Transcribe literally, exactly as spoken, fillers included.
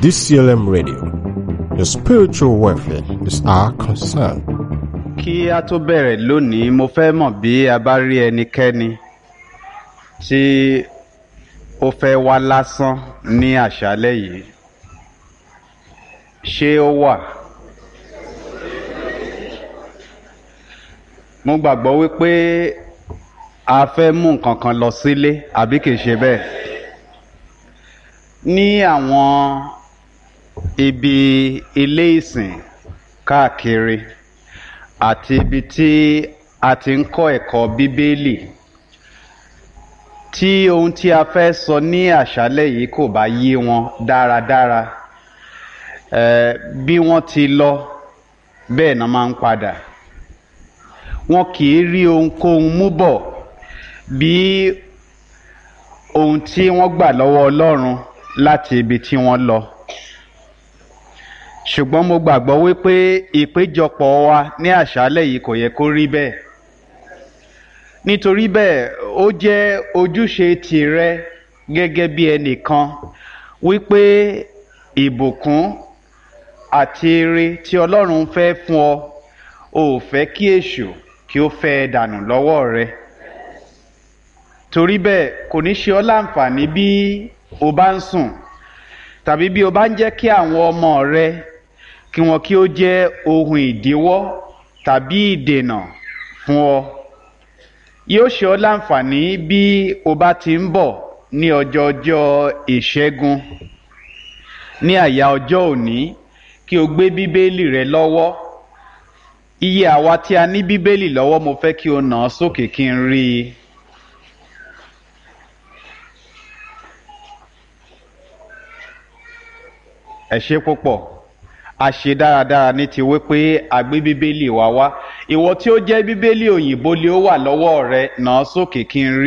D C L M Radio. Your spiritual welfare is our concern. Kí a tó bẹ̀rẹ̀ lónìí, mo fẹ́ mọ̀ bí a bá rí ẹnikẹ́ni tí ó fẹ́ wá lásán ní àṣálẹ́ yìí. Ṣé ó wà? Mo gbàgbọ́ wípé a fẹ́ mú nǹkan kan lọ sílé, àbí kìí ṣe bẹ́ẹ̀. Ní àwọn ibi ilé ìsìn káàkiri àti ibi tí a ti ń kọ́ ẹ̀kọ́ Bíbélì, tí ohun tí a fẹ́ sọ ní àṣálẹ́ yìí kò bá yé wọn dáradára, eh, bí wọ́n ti lọ bẹ́ẹ̀ náà máa ń padà. Wọn kì í rí ohunkóhun mú bọ̀ bí ohun tí wọ́n gbà lọ́wọ́ Ọlọ́run láti ibi tí wọ́n lọ. Ṣùgbọ́n mo gbàgbọ́ wípé ìpéjọpọ̀ wa ní àṣálẹ́ yìí kò yẹ kó rí bẹ́ẹ̀. Nítorí bẹ́ẹ̀, ó jẹ́ ojúṣe tìrẹ gẹ́gẹ́ bí ẹnìkan wípé ìbùkún àti ire tí Ọlọ́run fẹ́ fún ọ, ò fẹ́ kí èṣù kí ó fẹ́ dànù lọ́wọ́ rẹ. Torí bẹ́ẹ̀, kò ní ṣe ọ́ láǹfààní bí o bá ń sùn, tàbí bí o bá ń jẹ́ kí àwọn ọmọ rẹ kí wọn kí ó jẹ́ ohun ìdíwọ́ tàbí ìdènà fún ọ. Yóò ṣe ọ́ láǹfààní bí o bá ti ń bọ̀ ní ọjọ́ ọjọ́ ìṣẹ́gun, ní àyà ọjọ́ òní, kí o gbé Bíbélì rẹ lọ́wọ́. Iye àwa tí a ní Bíbélì lọ́wọ́, mo fẹ́ kí o nà án sókè kí n rí i. Ẹ ṣé púpọ̀. A ṣe dáradára ní ti wípé a gbé Bíbélì wa wá. Ìwọ tí ó jẹ́ Bíbélì òyìnbó lé ó wà lọ́wọ́ rẹ, nà án sókè kí n rí i.